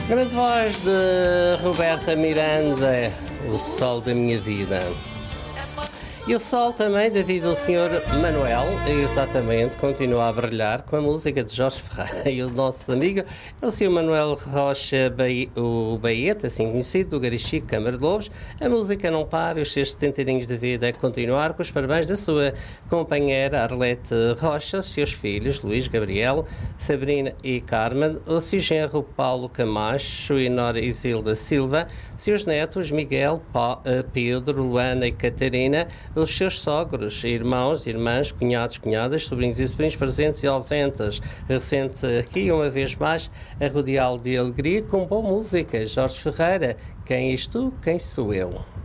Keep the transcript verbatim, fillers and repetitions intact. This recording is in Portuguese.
Grande voz de Roberta Miranda, o sol da minha vida. E o sol também da vida do senhor Manuel, exatamente, continua a brilhar com a música de Jorge Ferreira. E o nosso amigo é o senhor Manuel Rocha Baí, o Baeta, assim conhecido, do Garichico, Câmara de Lobos. A música não para, os seus setenta aninhos de vida é continuar, com os parabéns da sua companheira Arlete Rocha, os seus filhos Luís, Gabriel, Sabrina e Carmen, o seu genro Paulo Camacho e Nora Isilda Silva, seus netos Miguel, pa, Pedro, Luana e Catarina, os seus sogros, irmãos, irmãs, cunhados, cunhadas, sobrinhos e sobrinhos presentes e ausentes. Recente aqui, uma vez mais, a rodeá-lo de alegria com boa música. Jorge Ferreira, quem és tu, quem sou eu?